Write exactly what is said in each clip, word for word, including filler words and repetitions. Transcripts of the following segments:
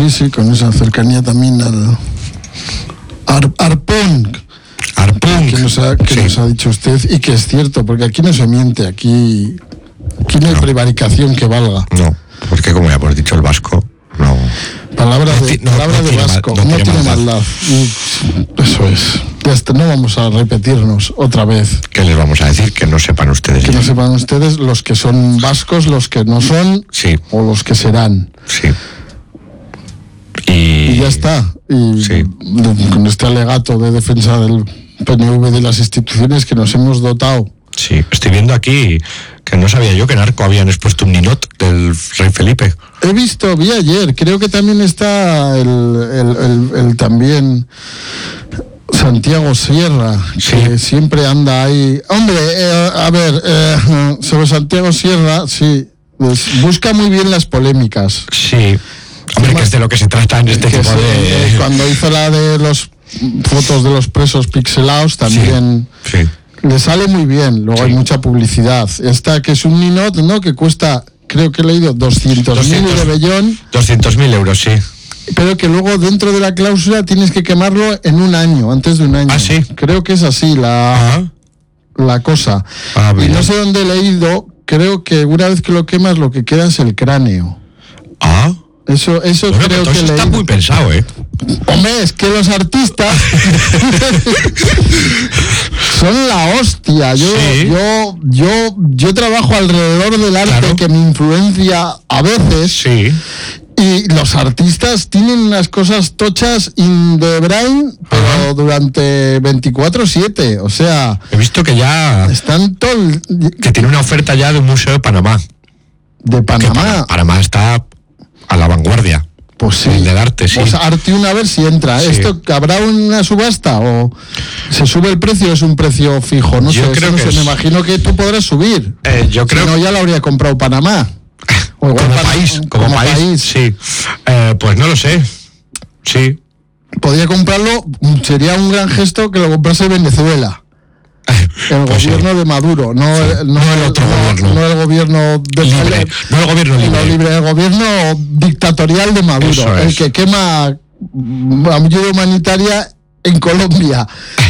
Sí, sí, con esa cercanía también al Ar, Arpón. Arpón. Que, nos ha, que sí. nos ha dicho usted, y que es cierto, porque aquí no se miente, aquí, aquí no hay no. prevaricación que valga. No, porque como ya hemos dicho el vasco, no. Palabra de, no, palabra no de vasco, mal, no, no tiene maldad. Eso es. Ya está, no vamos a repetirnos otra vez. ¿Qué les vamos a decir? Que no sepan ustedes. Que ya. no sepan ustedes los que son vascos, los que no son, sí. o los que serán. Sí. Y, y ya está. Y sí. de, con este alegato de defensa del P N V de las instituciones que nos hemos dotado. Sí, estoy viendo aquí que no sabía yo que en Arco habían expuesto un ninot del rey Felipe. He visto, vi ayer, creo que también está el, el, el, el también Santiago Sierra, sí. que siempre anda ahí. Hombre, eh, a ver, eh, sobre Santiago Sierra, sí, pues busca muy bien las polémicas. Sí, hombre, que es de lo que se trata en este tipo se, de... Cuando hizo la de los fotos de los presos pixelados, también... Sí, sí. Le sale muy bien, luego sí. hay mucha publicidad. Esta que es un ninot, ¿no? Que cuesta, creo que he leído, doscientos mil de Bellón. doscientos mil euros, sí. Pero que luego dentro de la cláusula tienes que quemarlo en un año, antes de un año. Ah, sí. Creo que es así la, la cosa. Ah, y no sé dónde he leído, creo que una vez que lo quemas lo que queda es el cráneo. Ah. Eso, eso bueno, creo que está leído. Muy pensado, ¿eh? Hombre, es que los artistas son la hostia. Yo, sí. yo, yo, yo trabajo alrededor del arte, claro. que me influencia a veces. Sí. Y los artistas tienen unas cosas tochas in the brain, pero Ajá. durante veinticuatro siete. O sea, he visto que ya están todo el... que tiene una oferta ya de un museo de Panamá. De Panamá. Panamá, Panamá está a la vanguardia. Pues sí. El del arte, sí. Pues arte una a ver si entra. Sí. ¿Esto habrá una subasta o se sube el precio? ¿Es un precio fijo? No yo sé, creo no que sé. Es... Me imagino que tú podrás subir. Eh, yo creo. Si no, ya lo habría comprado Panamá. O como Panamá, país, como, como país, país. Sí. Eh, pues no lo sé. Sí. Podría comprarlo. Sería un gran gesto que lo comprase Venezuela. El pues gobierno sí. de Maduro, no, sí. el, no, no el otro no, gobierno. No el gobierno de libre, el, no el gobierno libre. libre. El gobierno dictatorial de Maduro, el que quema ayuda humanitaria en Colombia.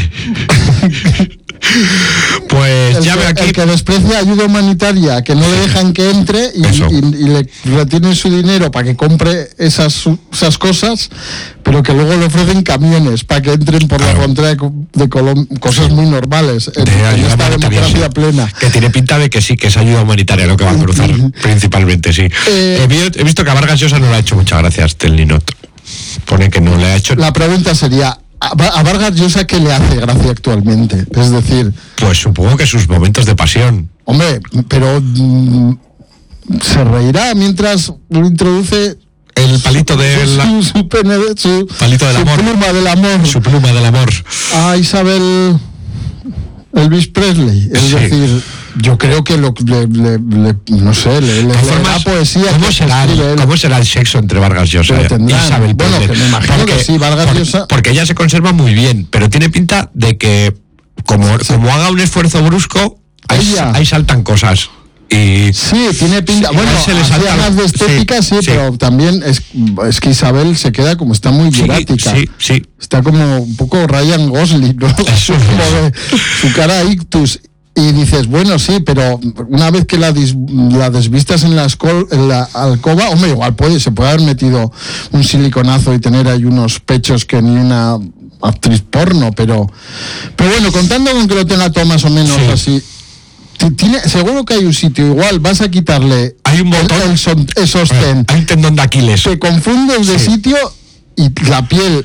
Pues el ya que, ve aquí. El que desprecia ayuda humanitaria, que no le dejan que entre y, y, y le retienen su dinero para que compre esas, esas cosas, pero que luego le ofrecen camiones para que entren por claro. la frontera de, de Colombia, cosas sí. muy normales en, de en esta democracia sí. plena. Que tiene pinta de que sí, que es ayuda humanitaria lo que va a cruzar, principalmente, sí. Eh, he, he visto que a Vargas Llosa no le ha hecho muchas gracias el Ninot. Pone que no le ha hecho... La pregunta sería... A Vargas Llosa, ¿qué le hace gracia actualmente? Es decir... Pues supongo que sus momentos de pasión. Hombre, pero... Mmm, ¿se reirá mientras lo introduce... El palito de su, la... Su, su, pene, su, palito del su amor. pluma del amor. Su pluma del amor. A Isabel... Elvis Presley. Es sí. decir... Yo creo que lo, le, le, le, no sé, le, le da poesía. ¿Cómo será, el, ¿Cómo será el sexo entre Vargas Llosa y Isabel Bueno, que me imagino porque, que sí, Vargas Llosa. Por, porque ella se conserva muy bien, pero tiene pinta de que como, sí. como haga un esfuerzo brusco, ahí, ahí saltan cosas. Y sí, tiene pinta. Sí, bueno, se le salta más de estética, sí, sí, sí, pero también es, es que Isabel se queda como está muy hierática. Sí, sí, sí. Está como un poco Ryan Gosling, ¿no? Eso, como de, su cara ictus. Y dices, bueno, sí, pero una vez que la, dis, la desvistas en la, escol, en la alcoba, hombre, igual puede, se puede haber metido un siliconazo y tener ahí unos pechos que ni una actriz porno, pero pero bueno, contando con que lo tenga todo más o menos sí. así, tiene, seguro que hay un sitio, igual vas a quitarle hay un botón, el, el, son, el sostén, hay un tendón de Aquiles, te confundes de sí. sitio y la piel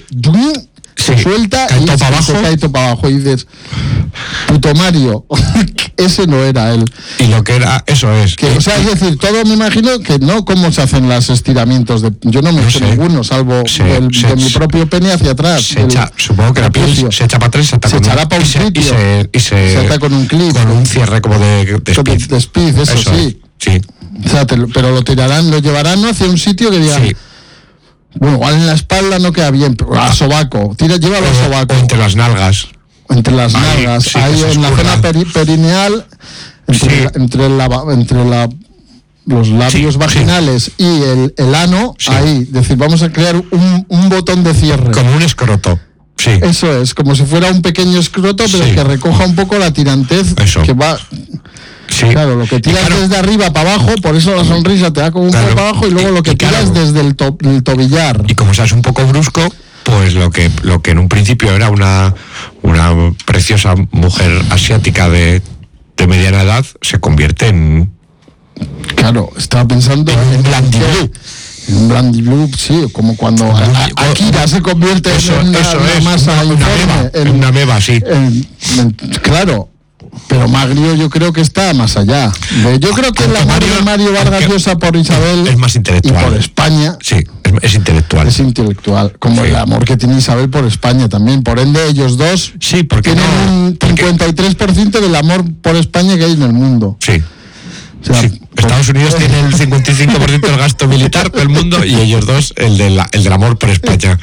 se sí. suelta cae y todo para abajo. cae todo para abajo y dices, puto Mario, ese no era él. Y lo que era, eso es. Que, o sea, es decir, todo me imagino que no cómo se hacen los estiramientos. De, yo no me no sé ninguno, salvo se, del, se, de mi propio pene hacia atrás. Se echa, supongo que la piel se, se echa para atrás, se, se echará para un sitio y se, y se, se ata con un clip. Con un cierre como de, de speed. De, de speed, eso, eso sí. Sí. O sea, te, pero lo tirarán, lo llevarán ¿no? hacia un sitio que digan... Sí. Bueno, igual en la espalda no queda bien, pero a sobaco. Tira, llévalo a sobaco. O entre las nalgas. Entre las ahí, nalgas. Sí, ahí en la zona peri, perineal, entre, sí. la, entre, la, entre la los labios sí, vaginales sí. y el, el ano, sí. ahí. Es decir, vamos a crear un, un botón de cierre. Como un escroto. Sí. Eso es, como si fuera un pequeño escroto, pero sí. que recoja un poco la tirantez. Eso. Que va... Sí. Claro, lo que tiras claro, desde arriba para abajo, por eso la sonrisa te da como un claro, poco para abajo, y luego y, lo que y tiras claro, desde el, to, el tobillar. Y como seas un poco brusco, pues lo que lo que en un principio era una, una preciosa mujer asiática de, de mediana edad, se convierte en... Claro, estaba pensando en un en Blandy Blue. En un Blandy Blue, sí, como cuando a, a, Akira se convierte eso, en una, eso una es, masa una, informe, una meba, en, en una meba, sí. En, en, claro, pero Magrio yo creo que está más allá. Yo creo que el amor Mario, de Mario Vargas Llosa por Isabel es más intelectual. y por España. Sí, es, es intelectual. Es intelectual, como sí. el amor que tiene Isabel por España también. Por ende, ellos dos sí, porque tienen no, un cincuenta y tres por ciento del amor por España que hay en el mundo. Sí. O sea, sí. Estados Unidos tiene el cincuenta y cinco por ciento del gasto militar del mundo y ellos dos el, de la, el del amor por España.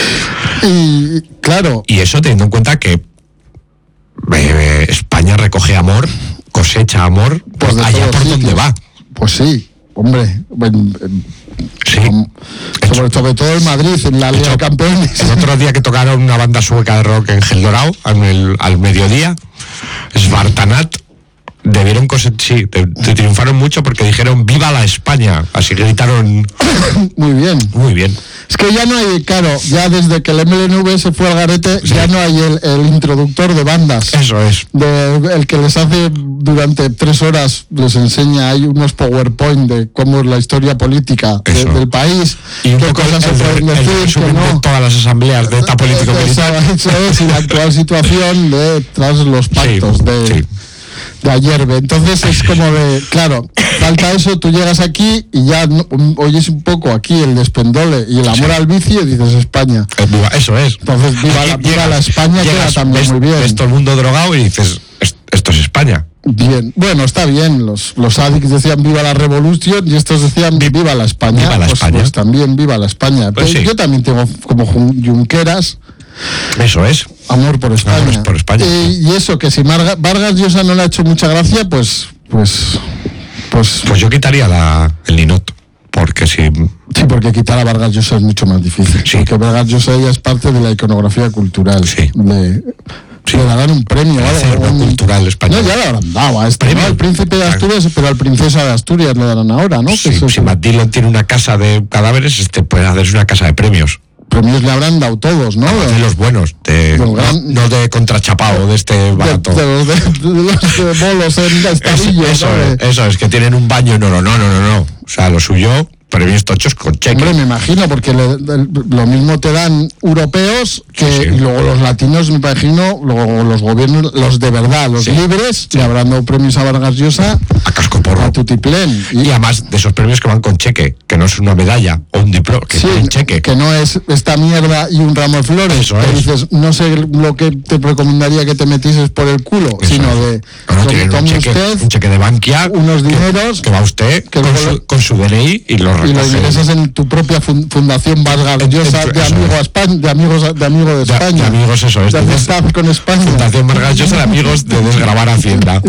Y claro. Y eso teniendo en cuenta que eh, España recoge amor, cosecha amor, pues allá por donde va. Pues sí, hombre. Bueno, sí. Sobre, sobre todo en Madrid, en la Liga de Campeones. El otro día que tocaron una banda sueca de rock en Gel Dorado, al, al mediodía, Svartanat, debieron cosechar, sí, te, te triunfaron mucho porque dijeron ¡viva la España! Así gritaron. Muy bien. Muy bien. Es que ya no hay, claro, ya desde que el M L N V se fue al garete, sí. ya no hay el, el introductor de bandas. Eso es. De, el que les hace durante tres horas, les enseña, hay unos PowerPoint de cómo es la historia política de, del país, y qué cosas se pueden decir, que no. Todas las asambleas de esta política militar. Eso es, y la actual situación de tras los pactos sí, de... Sí. de ayer, entonces es como de, claro, falta eso, tú llegas aquí y ya no, oyes un poco aquí el despendole y el amor sí. al vicio y dices España. Eso es. Entonces viva, la, viva llegas, la España, llegas, queda también ves, muy bien. Ves todo el mundo drogado y dices, esto es España. Bien, bueno, está bien, los, los addicts decían viva la revolución y estos decían viva la España. Viva la pues, España. Pues también viva la España. Pues sí. Yo también tengo como Junqueras. Eso es. Amor por España. Amor por España. Y, y eso, que si Marga, Vargas Llosa no le ha hecho mucha gracia, pues... Pues, pues, pues yo quitaría la, el Ninot. Porque si... Sí, porque quitar a Vargas Llosa es mucho más difícil. Sí. Porque Vargas Llosa ya es parte de la iconografía cultural. Sí. De, sí. Le darán un premio. ¿Vale? Un cultural español. No, ya le habrán dado a este, ¿no? Al príncipe de Asturias, pero al princesa de Asturias le darán ahora, ¿no? Sí, que si Matt Dillon tiene una casa de cadáveres, este puede hacerse una casa de premios. Premios le habrán dado todos, ¿no? De los buenos, de, no, gran, no de contrachapado, de este barato. De, de, los, de, de los de bolos en estabillo. Eso, ¿no? es, eso es, que tienen un baño en oro. No, no, no, no. O sea, lo suyo, premios tochos con cheque. Hombre, me imagino, porque le, le, lo mismo te dan europeos que sí, sí. Y luego los latinos, me imagino, luego los gobiernos, los de verdad, los sí. libres, sí. le habrán dado premios a Vargas Llosa a cascoporro. A tutiplén. Y, y además de esos premios que van con cheque, que no es una medalla o un diploma, que sí, es un cheque. Que no es esta mierda y un ramo de flores. Eso que es. Dices, no sé lo que te recomendaría que te metieses por el culo, eso sino es. de no, no, tome, un, cheque, usted, un cheque de Bankia, unos dineros, que, que va usted que con, su, con su D N I y lo recoge. Y lo ingresas en tu propia fundación Vargas Llosa de amigo a España, de amigos de amigo de España. De, de amigos, eso es. De amistad con España. Fundación Vargas Llosa de amigos de desgravar Hacienda.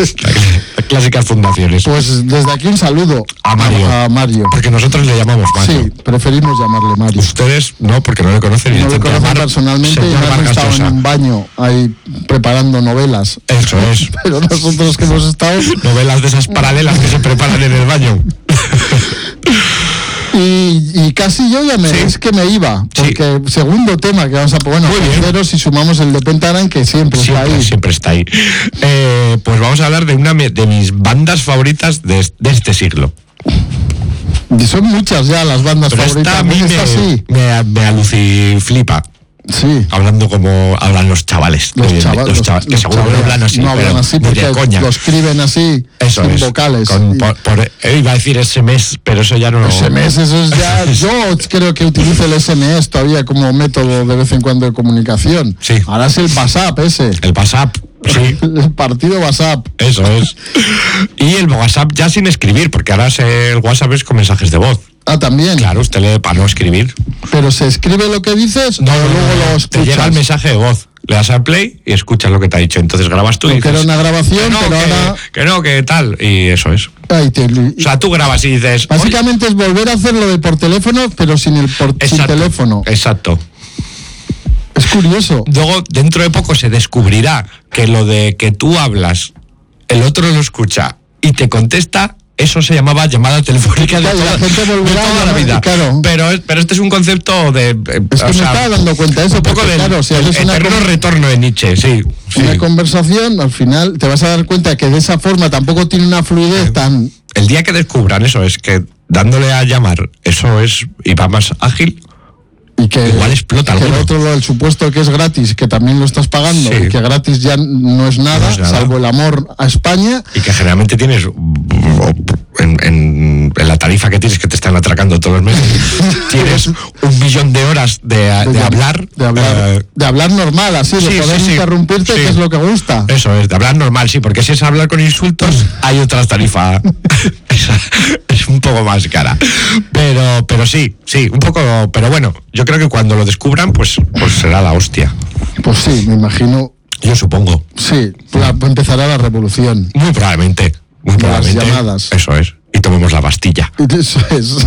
Las clásicas fundaciones. Pues desde aquí un saludo a Mario. A, a Mario. Porque nosotros le llamamos Mario. Sí, preferimos llamarle Mario. Ustedes no, porque no le conocen. No le conocen personalmente y no hemos estado en un baño ahí preparando novelas. Eso es. Pero nosotros que hemos estado... Novelas de esas paralelas que se preparan en el baño. Y, y casi yo ya me sí. es que me iba, porque sí. segundo tema que vamos a bueno, tercero si sumamos el de Pentagram, que siempre, siempre está ahí. Siempre está ahí. Eh, pues vamos a hablar de una de mis bandas favoritas de, de este siglo. Y son muchas ya las bandas Pero favoritas. Esta a mí esta me, sí. me, me aluciflipa. Sí. Hablando como hablan los chavales. Los, de, chava, los chavales. Los, que seguro no hablan así. No hablan así porque de coña. Lo escriben así. Eso sin es. vocales. Con, y... por, por, iba a decir S M S, pero eso ya no lo... S M S, eso es ya... Yo creo que utilizo el S M S todavía como método de vez en cuando de comunicación. Sí. Ahora es el WhatsApp ese. El WhatsApp. Sí. El partido WhatsApp. Eso es. Y el WhatsApp ya sin escribir, porque ahora se, el WhatsApp es con mensajes de voz. Ah, también. Claro, usted lee para no escribir. ¿Pero se escribe lo que dices no, o luego no, lo escuchas? Te llega el mensaje de voz. le das al play y escuchas lo que te ha dicho. Entonces grabas tú y Porque dices, era una grabación, que no, pero que, ahora... que no, que tal, y eso es. Ay, te- O sea, tú grabas y dices... Básicamente es volver a hacerlo de por teléfono, pero sin el por, sin exacto, teléfono. Exacto. Es curioso. Luego, dentro de poco se descubrirá que lo de que tú hablas, el otro lo escucha y te contesta, eso se llamaba llamada telefónica de Claro, toda, la gente de volverá toda a la llamar, vida. claro. Pero, es- pero este es un concepto de... eh, Es que o me sea, estaba dando cuenta de eso, un poco porque, del claro, si el haces una eterno con- retorno de Nietzsche, sí. sí. Una conversación, al final te vas a dar cuenta que de esa forma tampoco tiene una fluidez tan... El día que descubran eso, es que dándole a llamar, eso es y va más ágil, Y que, igual explota que el alguno. otro, el supuesto que es gratis, que también lo estás pagando, Sí. y que gratis ya no es nada, No es nada. salvo el amor a España. y que generalmente tienes en, en, en la tarifa que tienes, que te están atracando todos los meses, tienes un millón de horas de, de, de, hablar. De hablar, eh, de hablar normal, así, sí, de poder sí, sí. interrumpirte, Sí. que es lo que gusta. Eso es, de hablar normal, sí, porque si es hablar con insultos, hay otra tarifa. Esa es un poco más cara. Pero, pero sí, sí, un poco, pero bueno, yo creo que cuando lo descubran, pues, pues será la hostia. Pues sí, me imagino. Yo supongo. Sí, la- empezará la revolución. Muy probablemente. Muy De las probablemente. llamadas. Eso es. Y tomemos la Bastilla. Eso es.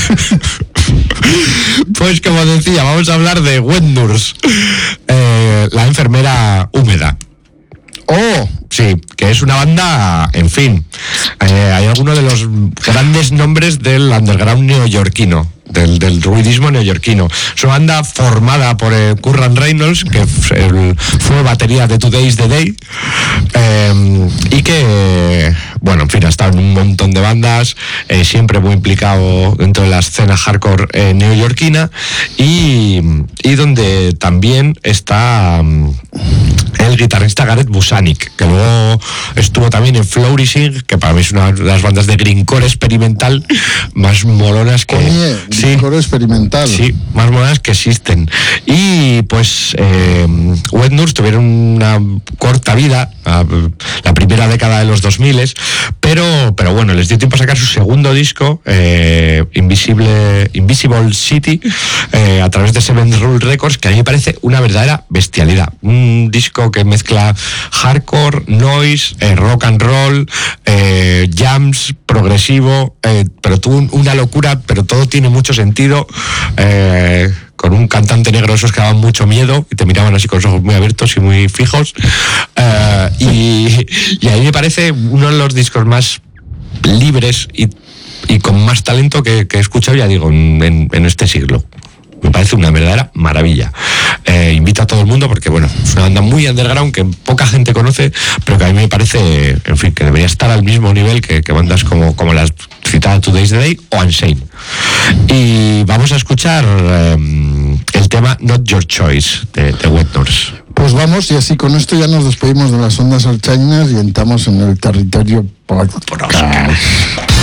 Pues como decía, vamos a hablar de Wet Nurse, eh, la enfermera húmeda. Oh, Sí, que es una banda, en fin, eh, hay algunos de los grandes nombres del underground neoyorquino, del, del ruidismo neoyorquino. Es una banda formada por eh, Curran Reynolds, que f- el- fue batería de Today's the Day, eh, y que, bueno, en fin, ha estado en un montón de bandas, eh, siempre muy implicado dentro de la escena hardcore eh, neoyorquina, y, y donde también está... mm, el guitarrista Gareth Busanic, que luego estuvo también en Flourishing, que para mí es una de las bandas de grindcore experimental más molonas que... coñe, sí, coro experimental. sí, más molonas que existen. Y pues eh, Wet Nurse tuvieron una corta vida, a- la primera década de los dos mil, pero, pero bueno, les dio tiempo a sacar su segundo disco, eh, Invisible, Invisible City, eh, a través de Seven Rule Records, que a mí me parece una verdadera bestialidad. Un disco que mezcla hardcore, noise, eh, rock and roll, eh, jams, progresivo, eh, pero tuvo un- una locura, pero todo tiene mucho sentido. eh, con un cantante negro esos que daban mucho miedo y te miraban así con los ojos muy abiertos y muy fijos. eh, y, y a mí me parece uno de los discos más libres y, y con más talento que, que he escuchado, ya digo, en, en- en este siglo. Me parece una verdadera maravilla. Eh, invito a todo el mundo porque, bueno, es una banda muy underground que poca gente conoce, pero que a mí me parece, en fin, que debería estar al mismo nivel que, que bandas como, como las citadas Today's the Day o Unsane. Y vamos a escuchar eh, el tema Not Your Choice de, de Wet Nurse. Pues vamos, y así con esto ya nos despedimos de las ondas archainas y entramos en el territorio podcast.